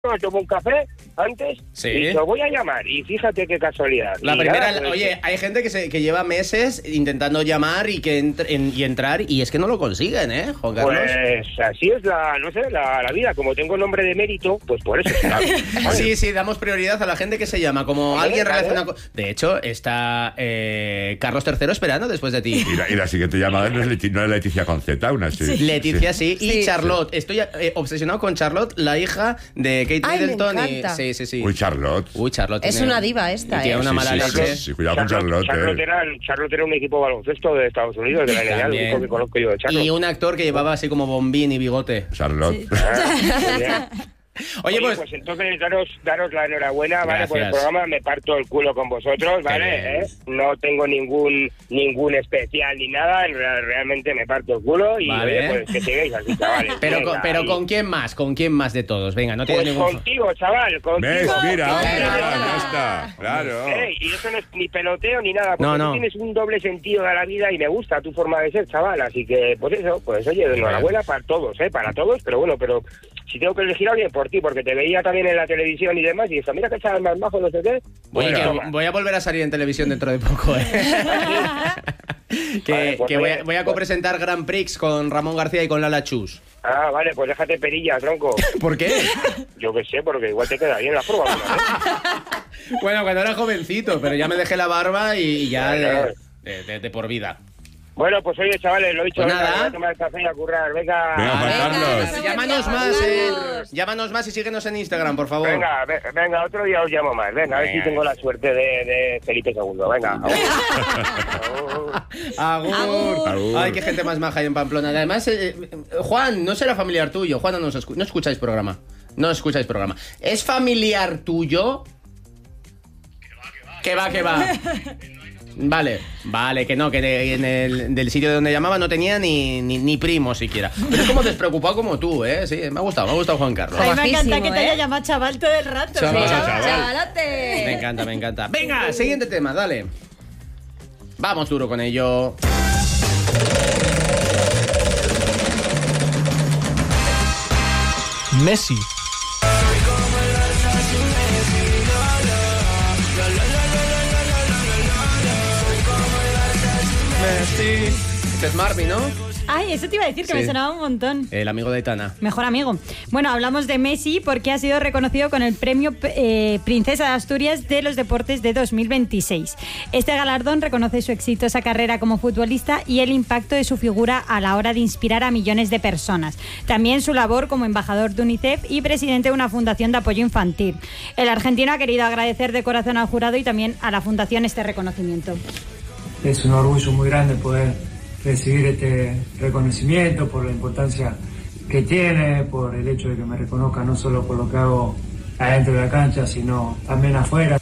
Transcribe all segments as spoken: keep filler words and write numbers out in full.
me tomo un café antes sí. y lo voy a llamar. Y fíjate qué casualidad. La y primera, nada, pues, oye, hay gente que, se, que lleva meses intentando llamar y que entre, en, y entrar y es que no lo consiguen, ¿eh, Juan Carlos? Pues así es la, no sé, la, la vida. Como tengo nombre de mérito, pues por eso. Claro, sí, sí, damos prioridad a la gente que se llama como ¿Vale? alguien ¿Vale? relacionado con... De hecho, está eh, Carlos tercero esperando después de ti. Y la, y la siguiente llamada no es, Leti, no es Leticia Conceta, una sí. Sí. Leticia sí, y Sí. Charlotte. Estoy eh, obsesionado con Charlotte, la hija de Kate Ay, me Middleton. Y... encanta. Sí, sí, sí. Uy, Charlotte. Uy, Charlotte. Es tiene- una diva esta, y tiene ¿eh? una Sí, mala sí, leche. sí, sí, cuidado con Charlotte. Charlotte, eh. era, Charlotte era un equipo de baloncesto de Estados Unidos, de la N B A, lo También. único que conozco yo de Charlotte. Y un actor que llevaba así como bombín y bigote. Charlotte. Ah, muy bien. Oye, Oye, pues... pues entonces daros, daros la enhorabuena, ¿vale? Por el Gracias. programa, me parto el culo con vosotros, ¿vale? bien. ¿Eh? No tengo ningún ningún especial ni nada, re- realmente me parto el culo y Vale. oye, pues que sigáis así, chavales. Pero, Venga, con, pero y- ¿con quién más? ¿Con quién más de todos? Venga, no tienes Pues ningún... contigo, chaval, contigo. ¿Ves? Mira, Claro. hombre, ya está. Claro. Ey, y eso no es ni peloteo ni nada, porque No, no. tú tienes un doble sentido de la vida y me gusta tu forma de ser, chaval, así que, pues eso, pues oye, enhorabuena para todos, ¿eh? Para todos, pero bueno, pero si tengo que elegir a alguien por ti, porque te veía también en la televisión y demás, y dices, mira que chaval más majo, no sé qué. Oye, Pues que toma. voy a volver a salir en televisión dentro de poco, ¿eh? que Vale, pues que voy, a, oye, voy a pues- copresentar Grand Prix con Ramón García y con Lala Chus. Ah, vale, pues déjate perillas, tronco. ¿Por qué? Yo qué sé, porque igual te queda bien la prueba, ¿no? Bueno, cuando era jovencito, pero ya me dejé la barba y ya Claro. de, de- de- de por vida. Bueno, pues oye, chavales, lo he dicho, Pues venga, nada. voy a tomar el café y a currar, venga. Venga, Juan Venga, Carlos. venga. Llámanos Juan más, eh. Carlos. Llámanos más y síguenos en Instagram, por favor. Venga, ve- venga, otro día os llamo más. Venga, a ver Venga. si tengo la suerte de, de Felipe segundo. Venga. Agur. Agur. Agur. Agur. Ay, qué gente más maja hay en Pamplona. Además, eh, eh, Juan, no será familiar tuyo. Juan, no, nos escu- no escucháis programa. No escucháis programa. ¿Es familiar tuyo? Que va, que va. Vale, vale, que no, que de- en el del sitio de donde llamaba no tenía ni, ni, ni primo siquiera. Pero es como despreocupado como tú, ¿eh? Sí, me ha gustado, me ha gustado Juan Carlos. A mí me encanta Bajísimo, que te haya ¿eh? llamado chaval todo el rato. Chaval, ¿eh? chaval. ¡Chavalote! Me encanta, me encanta. Venga, siguiente tema, dale. Vamos duro con ello. Messi. Este es Marvin, ¿no? Ay, eso te iba a decir, que Sí. me sonaba un montón. El amigo de Aitana. Mejor amigo. Bueno, hablamos de Messi porque ha sido reconocido con el premio eh, Princesa de Asturias de los Deportes de dos mil veintiséis. Este galardón reconoce su exitosa carrera como futbolista y el impacto de su figura a la hora de inspirar a millones de personas. También su labor como embajador de UNICEF y presidente de una fundación de apoyo infantil. El argentino ha querido agradecer de corazón al jurado y también a la fundación este reconocimiento. Es un orgullo muy grande poder recibir este reconocimiento por la importancia que tiene, por el hecho de que me reconozca no solo por lo que hago adentro de la cancha, sino también afuera.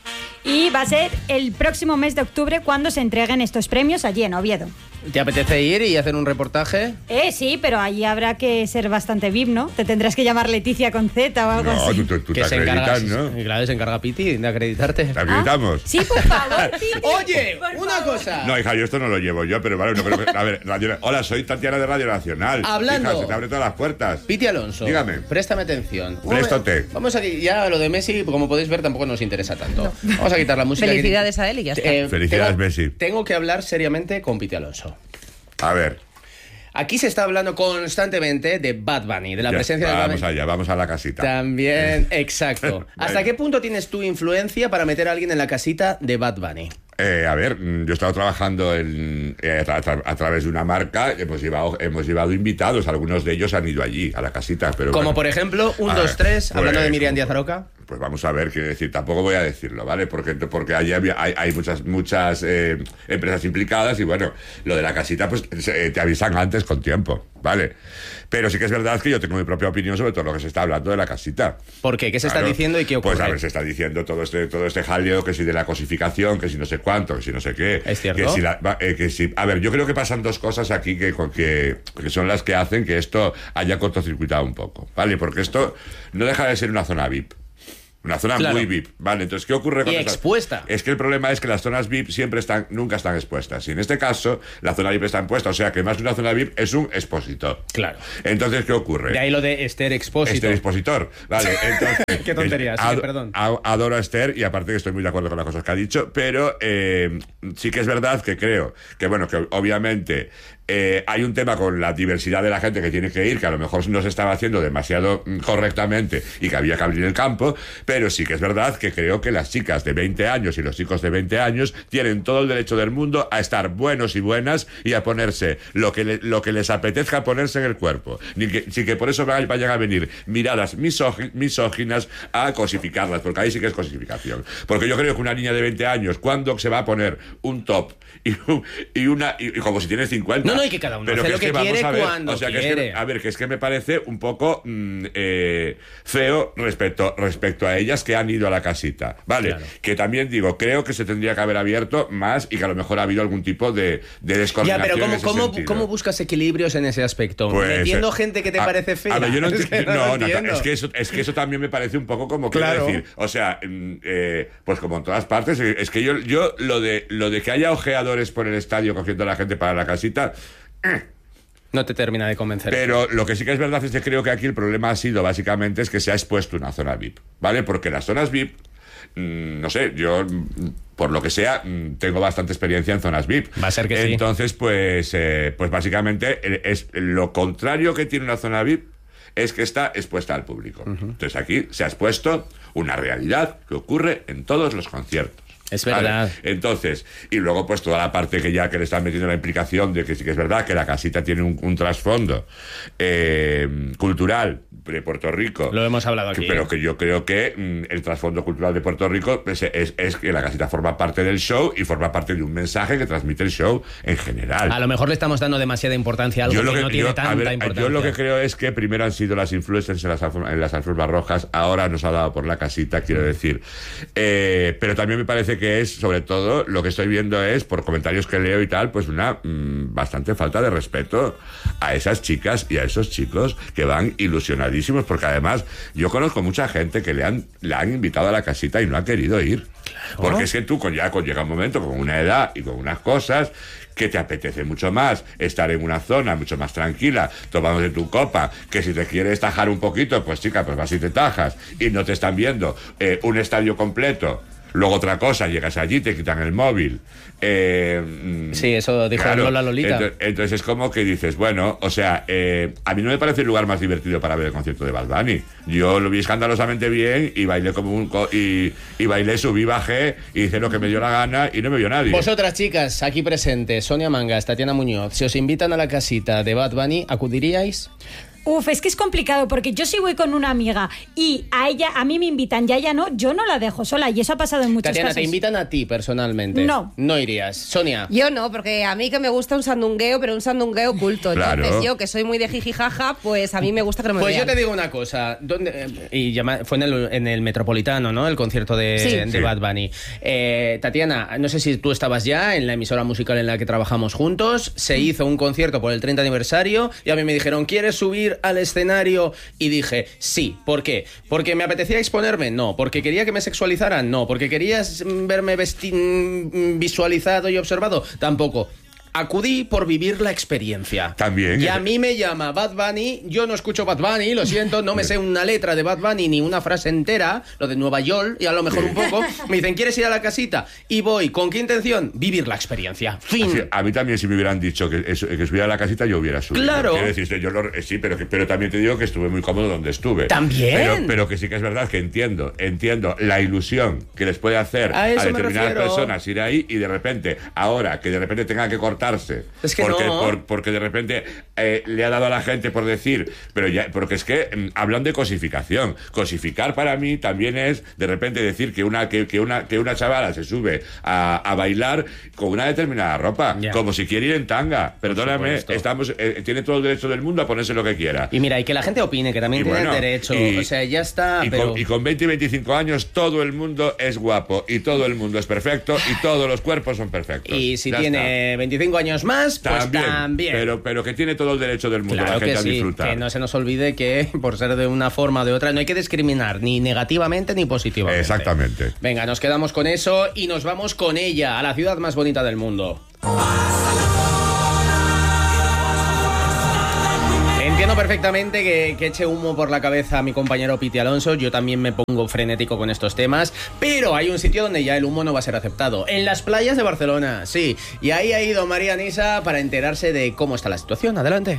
Y va a ser el próximo mes de octubre cuando se entreguen estos premios allí en Oviedo. ¿Te apetece ir y hacer un reportaje? Eh, sí, pero allí habrá que ser bastante V I P, ¿no? Te tendrás que llamar Leticia Conceta o algo No, así. tú, tú, tú te que se encarga, acreditas, ¿no? sí, claro, se encarga Piti de acreditarte. ¿Te acreditamos? Sí, por favor, Piti. Oye, por una favor. cosa. No, hija, yo esto no lo llevo yo, pero vale, no, pero, a ver, Radio- hola, soy Tatiana de Radio Nacional. Hablando. Hija, se te abren todas las puertas. Piti Alonso, Dígame. préstame atención. Préstote. Vamos a ya lo de Messi, como podéis ver, tampoco nos interesa tanto. Vamos a quitar la música. Felicidades a él y ya está. Eh, Felicidades, tengo, Messi. Tengo que hablar seriamente con Piti Alonso. A ver. Aquí se está hablando constantemente de Bad Bunny, de la ya, presencia de Bad vamos Bunny. allá, vamos a la casita. También, exacto. ¿Hasta Vale. qué punto tienes tu influencia para meter a alguien en la casita de Bad Bunny? Eh, a ver, mm, yo he estado trabajando en, eh, a, tra- a través de una marca, hemos llevado, hemos llevado invitados, algunos de ellos han ido allí, a la casita. Pero Como bueno. por ejemplo, un, A dos, ver, tres, pues, hablando de Miriam como- Díaz Aroca. Pues vamos a ver, quiero decir, tampoco voy a decirlo, ¿vale? Porque, porque allí había- hay, hay muchas muchas eh, empresas implicadas y bueno, lo de la casita, pues se- te avisan antes con tiempo, ¿vale? Pero sí que es verdad que yo tengo mi propia opinión sobre todo lo que se está hablando de la casita. ¿Por qué? ¿Qué se está Claro. diciendo y qué ocurre? Pues a ver, se está diciendo todo este todo este jaleo, que si de la cosificación, que si no sé cuánto, que si no sé qué. ¿Es cierto? Que si la- va- eh, que si, a ver, yo creo que pasan dos cosas aquí que, con- que, que son las que hacen que esto haya cortocircuitado un poco, ¿vale? Porque esto no deja de ser una zona V I P. Una zona Claro. muy V I P, ¿vale? Entonces, ¿qué ocurre con Y esas- expuesta. Es que el problema es que las zonas V I P siempre están, nunca están expuestas. Y en este caso, la zona V I P está expuesta, o sea que más que una zona V I P es un expositor. Claro. Entonces, ¿qué ocurre? De ahí lo de Esther Expósito. Este expositor, vale, entonces... Qué tontería, sí, ad- perdón. a- Adoro a Esther y aparte que estoy muy de acuerdo con las cosas que ha dicho, pero eh, sí que es verdad que creo que, bueno, que obviamente eh, hay un tema con la diversidad de la gente que tiene que ir, que a lo mejor no se estaba haciendo demasiado mm, correctamente y que había que abrir el campo, pero sí que es verdad que creo que las chicas de veinte años y los chicos de veinte años tienen todo el derecho del mundo a estar buenos y buenas y a ponerse lo que, le- lo que les apetezca ponerse en el cuerpo. Ni que, sí que por eso vayan vayan a venir miradas misógi- misóginas a cosificarlas, porque ahí sí que es cosificación. Porque yo creo que una niña de veinte años, ¿cuándo se va a poner un top y, un- y una y, y como si tienes cincuenta? No, no, y que cada uno Pero hace que lo es que vamos quiere a ver, cuando o sea, que es que- quiere. a ver, que es que me parece un poco mm, eh, feo respecto, respecto a ellas que han ido a la casita. Vale, Claro. que también digo, creo que se tendría que haber abierto más y que a lo mejor ha habido algún tipo de, de Ya, descoordinación pero en ¿cómo, ese cómo, sentido. ¿cómo buscas equilibrios en ese aspecto? Pues, Metiendo eh, gente que te a- parece fea. a ver, yo no, Es que enti- no no, lo no, entiendo. es que eso, es que eso también me parece un poco como Claro. quiero decir, o sea, mm, eh, pues como en todas partes, eh, es que yo, yo lo de lo de que haya ojeadores por el estadio cogiendo a la gente para la casita, No te termina de convencer. pero lo que sí que es verdad es que creo que aquí el problema ha sido básicamente es que se ha expuesto una zona V I P, ¿vale? Porque las zonas V I P, mm, no sé, yo mm, por lo que sea mm, tengo bastante experiencia en zonas V I P. Va a ser que sí. Entonces, pues, eh, pues básicamente eh, es lo contrario que tiene una zona V I P es que está expuesta al público. Entonces aquí se ha expuesto una realidad que ocurre en todos los conciertos. Es verdad. Entonces, y luego pues toda la parte que ya que le están metiendo la implicación de que sí que es verdad que la casita tiene un, un trasfondo eh, cultural de Puerto Rico. Lo hemos hablado que- aquí. Pero que yo creo que mm, el trasfondo cultural de Puerto Rico pues, es, es que la casita forma parte del show y forma parte de un mensaje que transmite el show en general. A lo mejor le estamos dando demasiada importancia a algo Yo que, lo que, no tiene yo- tanta a ver, importancia. yo lo que creo es que primero han sido las influencers en las, alfom- en las alfombras rojas, ahora nos ha dado por la casita, quiero decir. Eh, pero también me parece que es, sobre todo, lo que estoy viendo es, por comentarios que leo y tal, pues una mm, bastante falta de respeto a esas chicas y a esos chicos que van ilusionadísimos, porque además yo conozco mucha gente que le han, le han invitado a la casita y no ha querido ir. Porque es que tú con, ya con, llega un momento con una edad y con unas cosas que te apetece mucho más estar en una zona mucho más tranquila, tomándote tu copa, que si te quieres tajar un poquito, pues chica, pues vas y te tajas, y no te están viendo eh, un estadio completo. Luego otra cosa, llegas allí, te quitan el móvil. Eh, mm, Sí, eso dijo Lola Lolita. Entonces, entonces es como que dices, bueno, o sea, eh, a mí no me parece el lugar más divertido para ver el concierto de Bad Bunny. Yo lo vi escandalosamente bien y bailé como un... co- y, y bailé, subí, bajé, y hice lo que me dio la gana y no me vio nadie. Vosotras, chicas, aquí presentes, Sonia Mangas, Tatiana Muñoz, si os invitan a la casita de Bad Bunny, ¿acudiríais? Uf, es que es complicado porque yo si voy con una amiga y a ella, a mí me invitan y a ella no, yo no la dejo sola y eso ha pasado en muchos Tatiana, casos. ¿te invitan a ti personalmente? No. No irías. Sonia. Yo no, porque a mí que me gusta un sandungueo, pero un sandungueo oculto. Claro. Entonces yo, que soy muy de jijijaja, pues a mí me gusta que no me Pues yo vean. te digo una cosa, ¿dónde, eh, y llama- fue en el, en el Metropolitano, ¿no? El concierto de, Sí. de Sí. Bad Bunny. Eh, Tatiana, no sé si tú estabas ya en la emisora musical en la que trabajamos juntos, se hizo un concierto por el treinta aniversario y a mí me dijeron, ¿quieres subir al escenario? Y dije, sí. ¿Por qué? ¿Porque me apetecía exponerme? No. ¿Porque quería que me sexualizaran? No. ¿Porque querías mm, verme vesti- mm, visualizado y observado? Tampoco. Acudí por vivir la experiencia. También. Y a mí me llama Bad Bunny, yo no escucho Bad Bunny, lo siento, no me sé una letra de Bad Bunny ni una frase entera, lo de Nueva York, y a lo mejor un poco. Me dicen, ¿quieres ir a la casita? Y voy, ¿con qué intención? Vivir la experiencia. Fin. Así, a mí también si me hubieran dicho que, eso- que subiera a la casita yo hubiera subido. Claro. Quiero decir, yo lo- eh, sí, pero, que- pero también te digo que estuve muy cómodo donde estuve. También. Pero, pero que sí que es verdad que entiendo, entiendo la ilusión que les puede hacer A a, eso me determinadas refiero. personas ir ahí y de repente, ahora que de repente tenga que cortarse. Es que porque, no. por- porque de repente eh, le ha dado a la gente por decir, pero ya, porque es que mm, hablan de cosificación. Cosificar para mí también es de repente decir que una, que, que una, que una chavala se sube a, a bailar con una determinada ropa, Ya. como si quiere ir en tanga. Perdóname, supuesto. estamos, eh, tiene todo el derecho del mundo a ponerse lo que quiera. Y mira, y que la gente opine, que también Y tiene bueno, derecho. y- o sea, ya está, Y, pero... con, y con veinte y veinticinco años todo el mundo es guapo y todo el mundo es perfecto y todos los cuerpos son perfectos. Y si Ya tiene está. veinticinco cinco años más, pues También, también. Pero, pero que tiene todo el derecho del mundo Claro la gente que a sí, disfrutar. que no se nos olvide que por ser de una forma o de otra no hay que discriminar ni negativamente ni positivamente. Exactamente. Venga, nos quedamos con eso y nos vamos con ella a la ciudad más bonita del mundo. Entiendo perfectamente que, que eche humo por la cabeza a mi compañero Piti Alonso. Yo también me pongo frenético con estos temas. Pero hay un sitio donde ya el humo no va a ser aceptado. En las playas de Barcelona, sí. Y ahí ha ido María Nisa para enterarse de cómo está la situación. Adelante.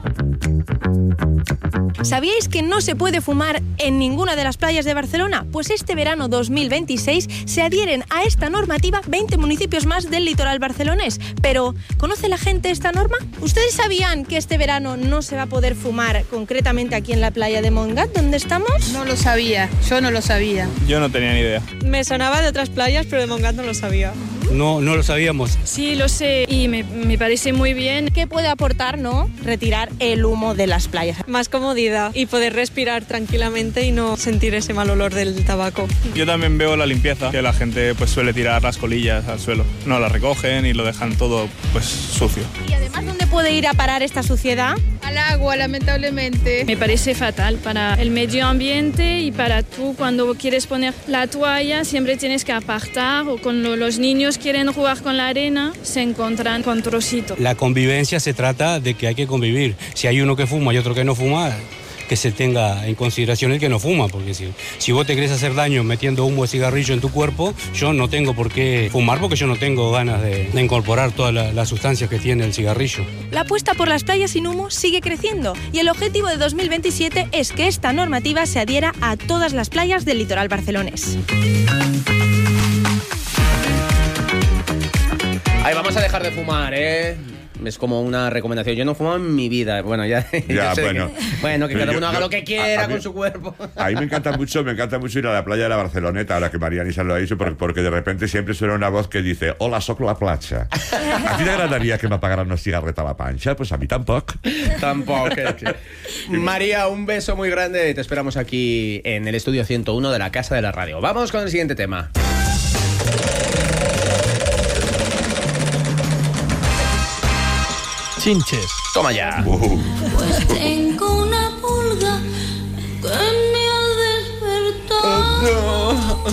¿Sabíais que no se puede fumar en ninguna de las playas de Barcelona? Pues este verano dos mil veintiséis se adhieren a esta normativa veinte municipios más del litoral barcelonés. Pero, ¿conoce la gente esta norma? ¿Ustedes sabían que este verano no se va a poder fumar concretamente aquí en la playa de Montgat, donde estamos? No lo sabía, yo no lo sabía. Yo no tenía ni idea. Me sonaba de otras playas, pero de Montgat no lo sabía. No, no lo sabíamos. Sí, lo sé y me, me parece muy bien. ¿Qué puede aportar, no? Retirar el humo de las playas. Más comodidad y poder respirar tranquilamente y no sentir ese mal olor del tabaco. Yo también veo la limpieza, que la gente pues suele tirar las colillas al suelo. No las recogen y lo dejan todo pues sucio. Y además, ¿dónde puede ir a parar esta suciedad? Al agua, lamentablemente. Me parece fatal para el medio ambiente y para tú cuando quieres poner la toalla siempre tienes que apartar o cuando los niños quieren jugar con la arena se encuentran con trocitos. La convivencia se trata de que hay que convivir. Si hay uno que fuma y otro que no fuma, que se tenga en consideración el que no fuma, porque si, si vos te querés hacer daño metiendo humo de cigarrillo en tu cuerpo, yo no tengo por qué fumar porque yo no tengo ganas de, de incorporar todas las la sustancias que tiene el cigarrillo. La apuesta por las playas sin humo sigue creciendo y el objetivo de dos mil veintisiete es que esta normativa se adhiera a todas las playas del litoral barcelonés. Ahí vamos a dejar de fumar, ¿eh? Es como una recomendación. Yo no fumo en mi vida. Bueno, ya. Ya, sé bueno. Que, bueno, que Pero cada yo- uno haga yo- lo que quiera a- a mí- con su cuerpo. A mí me encanta mucho, me encanta mucho ir a la playa de la Barceloneta, ahora que María Nisa lo ha dicho, porque, porque de repente siempre suena una voz que dice hola, soc la platja. ¿A ti te agradaría que me apagaran una cigarreta a la pancha? Pues a mí tampoco. Tampoco. María, un beso muy grande. Te esperamos aquí en el estudio ciento uno de la Casa de la Radio. Vamos con el siguiente tema. Chinches. Toma ya. Uh. Pues tengo una pulga que me ha despertado.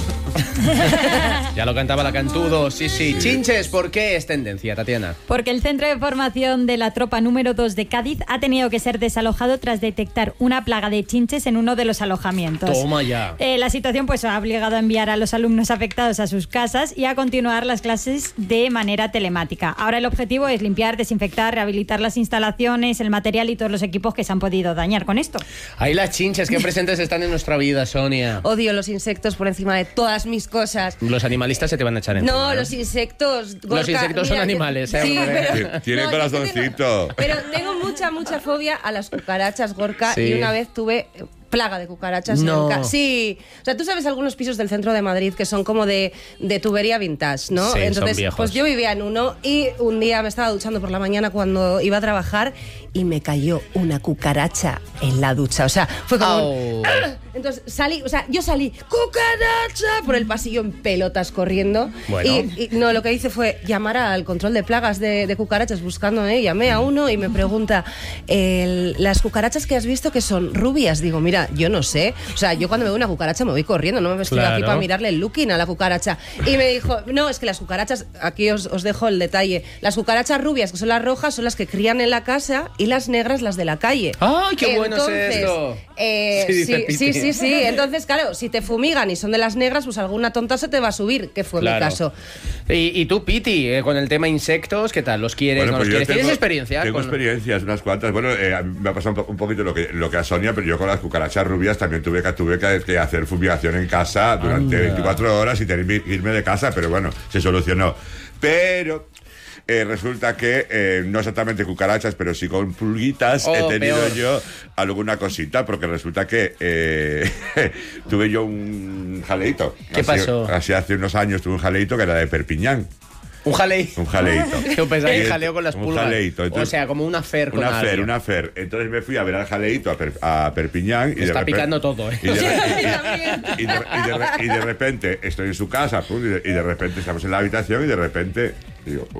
Ya lo cantaba la Cantudo. Sí, sí. Chinches, ¿por qué es tendencia, Tatiana? Porque el centro de formación de la tropa número dos de Cádiz ha tenido que ser desalojado tras detectar una plaga de chinches en uno de los alojamientos. Toma ya. Eh, la situación pues ha obligado a enviar a los alumnos afectados a sus casas y a continuar las clases de manera telemática. Ahora el objetivo es limpiar, desinfectar, rehabilitar las instalaciones, el material y todos los equipos que se han podido dañar con esto. Ahí las chinches, qué presentes están en nuestra vida, Sonia. Odio los insectos por encima de todas mis cosas. Los animalistas se te van a echar encima. No, los insectos. Gorka, Los insectos son mira, yo- animales, ¿eh? Sí, hombre. pero, Tiene no, yo es que corazoncito. tengo- pero tengo mucha, mucha fobia a las cucarachas, Gorka, Sí. y una vez tuve plaga de cucarachas No. en ca- Sí, o sea, tú sabes algunos pisos del centro de Madrid que son como de, de tubería vintage, ¿no? Sí, son Entonces, viejos. pues yo vivía en uno y un día me estaba duchando por la mañana cuando iba a trabajar y me cayó una cucaracha en la ducha. O sea, fue como un- Au. Entonces salí, o sea, yo salí, ¡cucaracha! Por el pasillo en pelotas corriendo. Bueno. Y, y no, lo que hice fue llamar al control de plagas de, de cucarachas buscándome. Llamé a uno y me pregunta, el- las cucarachas que has visto que son rubias. Digo, mira, yo no sé. O sea, yo cuando me veo una cucaracha me voy corriendo, no me estoy Claro. aquí para mirarle el looking a la cucaracha. Y me dijo, no, es que las cucarachas, aquí os, os dejo el detalle, las cucarachas rubias, que son las rojas, son las que crían en la casa y las negras las de la calle. ¡Ay, qué bueno es Entonces, esto! eh, Sí, dice sí, Piti. sí, sí, sí. Entonces, claro, si te fumigan y son de las negras, pues alguna tonta se te va a subir, que fue mi Claro. caso. Y, y tú, Piti, eh, con el tema insectos, ¿qué tal? ¿Los quieres, Bueno, no pues los yo quieres? ¿Tienes tengo- experiencia? Tengo con- experiencias, unas cuantas. Bueno, eh, a mí me ha pasado un, po- un poquito lo que, lo que a Sonia, pero yo con las cucarachas rubias también tuve que, tuve que, que hacer fumigación en casa durante Anda. veinticuatro horas y tener que irme de casa, pero bueno, se solucionó. Pero eh, resulta que eh, no exactamente cucarachas, pero sí con pulguitas Oh, he tenido peor. yo alguna cosita, porque resulta que eh, tuve yo un jaleito. ¿Qué Así- pasó? Así hace unos años tuve un jaleito que era de Perpiñán. Un jaleito. Un jaleito. Yo pensaba que Y- jaleo con las un pulgas. jaleito. O Entonces- sea, como una fer con Una fer, alguien. una fer. Entonces me fui a ver al jaleito a, Per- a Perpiñán. Y Me de está repente- picando todo, ¿eh? Y de, y de- y de re- y de repente estoy en su casa, pum, y, de, y de repente estamos en la habitación y de repente digo, uy,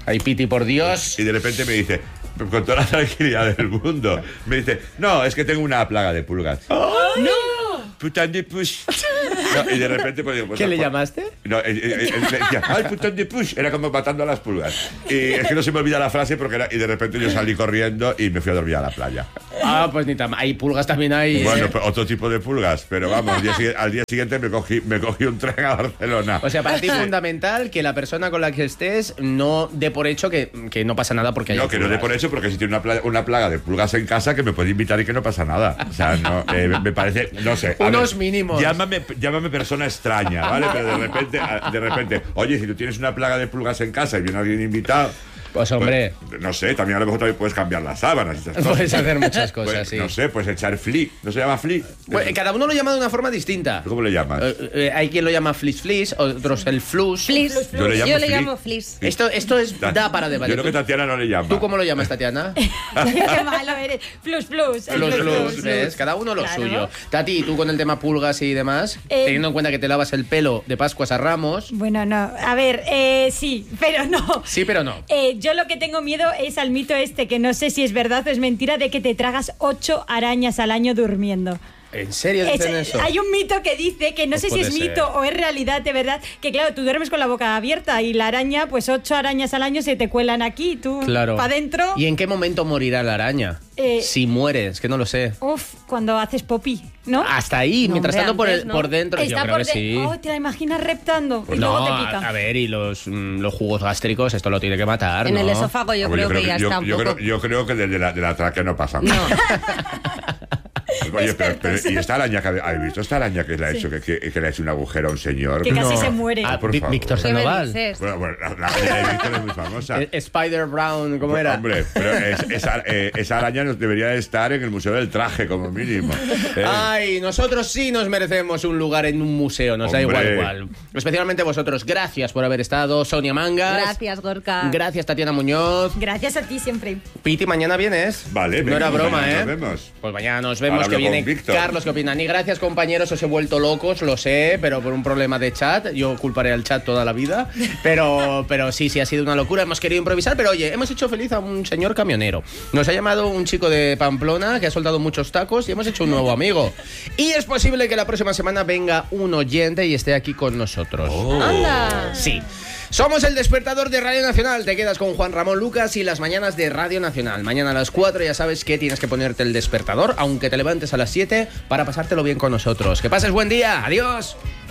Ay, Piti, por Dios. Y de repente me dice, con toda la tranquilidad del mundo, me dice, no, es que tengo una plaga de pulgas. ¡Oh, no! Putain de push. No, y de repente pues, digo, pues, ¿Qué le pues, llamaste? No, eh, eh, eh, decía, ay, putain de push. Era como matando a las pulgas. Y es que no se me olvida la frase porque era, y de repente yo salí corriendo y me fui a dormir a la playa. Ah, pues ni tan... Hay pulgas también ahí. Bueno, ¿eh? pues, otro tipo de pulgas, pero vamos, al día, sigui- al día siguiente me cogí, me cogí un tren a Barcelona. O sea, para ti es fundamental que la persona con la que estés no dé por hecho que, que no pasa nada porque hay No, que no dé por hecho, porque si tiene una plaga, una plaga de pulgas en casa, que me puede invitar y que no pasa nada. O sea, no, eh, me parece, no sé. a Unos ver, mínimos. Llámame, llámame persona extraña, ¿vale? Pero de repente, de repente, oye, si tú tienes una plaga de pulgas en casa y viene alguien invitado. Pues hombre. Pues, no sé, también a lo mejor también puedes cambiar las sábanas. Esas cosas. Puedes hacer muchas cosas, Pues, sí. No sé, pues echar fli. ¿No se llama fli? Bueno, cada uno lo llama de una forma distinta. ¿Cómo le llamas? Eh, eh, hay quien lo llama flis flis, otros el flus. Flis. Yo le llamo Yo le fli. llamo flis. Esto, esto es, da para Yo debatir. creo que Tatiana no le llama. ¿Tú cómo lo llamas, Tatiana? Qué malo eres. Plus, plus. el Flus, plus, flus, plus. ¿ves? Cada uno lo Claro. suyo. Tati, tú con el tema pulgas y demás, Eh, teniendo en cuenta que te lavas el pelo de Pascuas a Ramos. Bueno, no. A ver, eh, sí, pero no. Sí, pero no. Eh, yo lo que tengo miedo es al mito este, que no sé si es verdad o es mentira, de que te tragas ocho arañas al año durmiendo. ¿En serio Es- dicen eso? hay un mito que dice que no, No sé si puede es ser. mito o es realidad de verdad, que claro, tú duermes con la boca abierta y la araña, pues ocho arañas al año se te cuelan aquí, tú Claro. para adentro. ¿Y en qué momento morirá la araña? Eh, si mueres, que no lo sé. Uf, cuando haces popi, ¿no? Hasta ahí, No, mientras hombre, tanto por, antes, el- ¿no? por dentro, yo Está creo por que de- sí. Oh, te la imaginas reptando Pues y luego no, te a, pica. a ver, y los, mm, los jugos gástricos, esto lo tiene que matar, En ¿no? el esófago yo Hombre, creo que ya yo, está un yo poco... creo, yo creo que desde la, de la tráquea no pasa No. nada. Oye, pero, pero- y esta araña que habéis visto, esta araña que le ha hecho, que, que, que le ha hecho un agujero a un señor. Que casi No. se muere. Ah, por Vi- favor. Víctor ¿Qué me Sandoval. dices? Bueno, bueno, la, la araña de Víctor es muy famosa. Eh, Spider Brown, ¿cómo Pues, era? Hombre, pero es- esa, eh, esa araña nos debería de estar en el Museo del Traje, como mínimo. Eh, Ay, nosotros sí nos merecemos un lugar en un museo, nos da Hombre. igual cuál. Especialmente vosotros, gracias por haber estado. Sonia Mangas. Gracias, Gorka. Gracias, Tatiana Muñoz. Gracias a ti siempre. Piti, mañana vienes. Vale, no era venga, broma, mañana ¿eh? nos vemos. Pues mañana nos vemos, Ahora que hablo viene con Víctor. Carlos, que opinan. Y gracias, compañeros, os he vuelto locos, lo sé, pero por un problema de chat. Yo culparé al chat toda la vida. Pero, pero sí, sí, ha sido una locura. Hemos querido improvisar, pero oye, hemos hecho feliz a un señor camionero. Nos ha llamado un chico de Pamplona que ha soltado muchos tacos y hemos hecho un nuevo amigo. Y es posible que la próxima semana venga un oyente y esté aquí con nosotros. ¡Anda! Sí. Somos el despertador de Radio Nacional. Te quedas con Juan Ramón Lucas y las mañanas de Radio Nacional. Mañana a las cuatro ya sabes que tienes que ponerte el despertador, aunque te levantes a las siete, para pasártelo bien con nosotros. Que pases buen día. Adiós.